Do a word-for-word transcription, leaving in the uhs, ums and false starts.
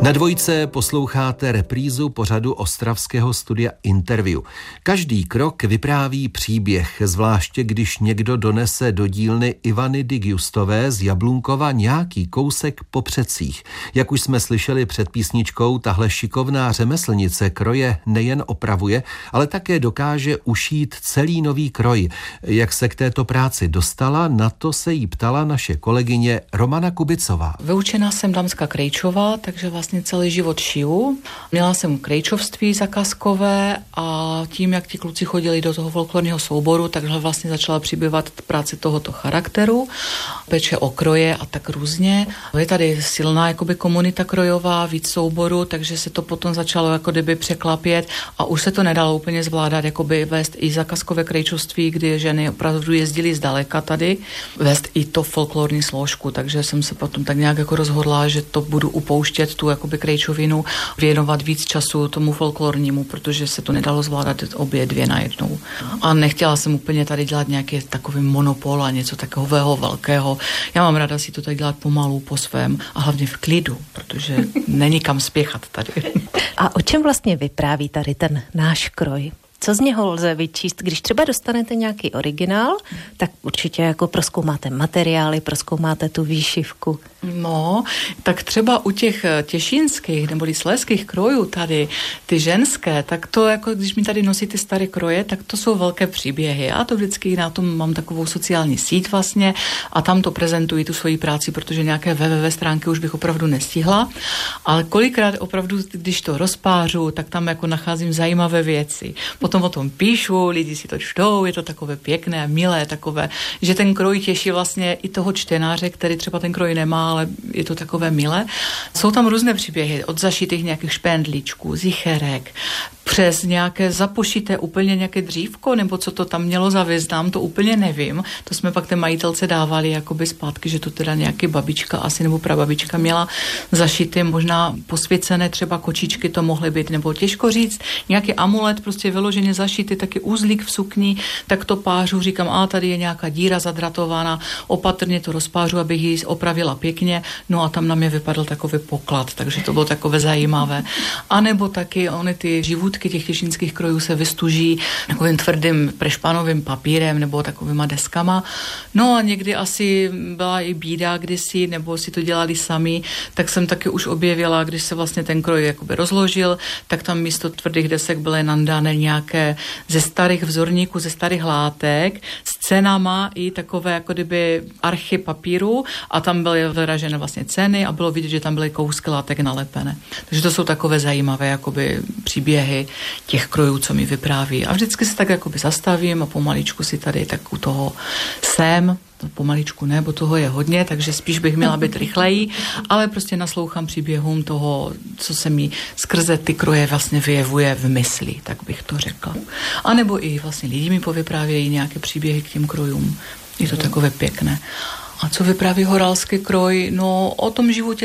Na Dvojce posloucháte reprízu pořadu ostravského studia Interview. Každý krok vypráví příběh, zvláště když někdo donese do dílny Ivany Digustové z Jablunkova nějaký kousek po předcích. Jak už jsme slyšeli před písničkou, tahle šikovná řemeslnice kroje nejen opravuje, ale také dokáže ušít celý nový kroj. Jak se k této práci dostala, na to se jí ptala naše kolegyně Romana Kubicová. Vyučená jsem dámská krejčová, takže vlastně celý život šiju. Měla jsem krejčovství zakázkové a tím, jak ti kluci chodili do toho folklorního souboru, takže vlastně začala přibývat práce tohoto charakteru, péče o kroje a tak různě. Je tady silná jakoby komunita krojová, víc souboru, takže se to potom začalo jako kdyby překlapět a už se to nedalo úplně zvládat, jakoby vést i zakázkové krejčovství, kdy ženy opravdu jezdily zdaleka tady, vést i to folklorní složku, takže jsem se potom tak nějak jako rozhodla, že to budu upouštět tu jakoby krejčovinu, věnovat víc času tomu folklornímu, protože se to nedalo zvládat obě dvě najednou. A nechtěla jsem úplně tady dělat nějaký takový monopol a něco takového velkého. Já mám ráda si to tak dělat pomalu, po svém a hlavně v klidu, protože není kam spěchat tady. A o čem vlastně vypráví tady ten náš kroj? Co z něho lze vyčíst? Když třeba dostanete nějaký originál, tak určitě jako prozkoumáte materiály, prozkoumáte tu výšivku. No, tak třeba u těch těšínských nebo slezských krojů tady, ty ženské, tak to jako když mi tady nosí ty staré kroje, tak to jsou velké příběhy. Já to vždycky na tom mám takovou sociální síť vlastně a tam to prezentuji tu svoji práci, protože nějaké www stránky už bych opravdu nestihla, ale kolikrát opravdu, když to rozpářu, tak tam jako nacházím zajímavé věci. Potom o tom píšu, lidi si to čtou, je to takové pěkné a milé, takové, že ten kroj těší vlastně i toho čtenáře, který třeba ten kroj nemá, ale je to takové milé. Jsou tam různé příběhy, od zašitých nějakých špendlíčků, zicherek, přes nějaké zapošité úplně nějaké dřívko, nebo co to tam mělo za význam, to úplně nevím. To jsme pak té majitelce dávali jakoby zpátky, že to teda nějaký babička asi nebo prababička měla zašité, možná posvěcené třeba kočičky to mohly být, nebo těžko říct, nějaký amulet prostě vyloženě zašitý, taky úzlík v sukni, tak to pářu, říkám, a tady je nějaká díra zadratovaná, opatrně to rozpářu, abych ji opravila pěkně, no a tam na mě vypadl takový poklad, takže to bylo takové zajímavé. A nebo taky ony ty živůtky těch těšínských krojů se vystuží takovým tvrdým prešpanovým papírem nebo takovýma deskama. No a někdy asi byla i bída kdysi, nebo si to dělali sami, tak jsem taky už objevila, když se vlastně ten kroj jakoby rozložil, tak tam místo tvrdých desek byly nandané nějaké ze starých vzorníků, ze starých látek, s cenama i takové jako kdyby archy papíru a tam byly vyražené vlastně ceny a bylo vidět, že tam byly kousky látek nalepené. Takže to jsou takové zajímavé jakoby příběhy těch krojů, co mi vypráví. A vždycky se tak jakoby zastavím a pomaličku si tady tak u toho jsem, pomaličku ne, bo toho je hodně, takže spíš bych měla být rychleji, ale prostě naslouchám příběhům toho, co se mi skrze ty kroje vlastně vyjevuje v mysli, tak bych to řekla. A nebo i vlastně lidi mi povyprávějí nějaké příběhy k těm krojům. Je to takové pěkné. A co vypráví horalský kroj? No o tom životě